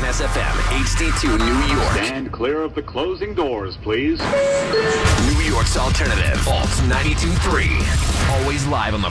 SFM, HD2 New York. Stand clear of the closing doors, please. New York's alternative, Alt 92.3. Always live on the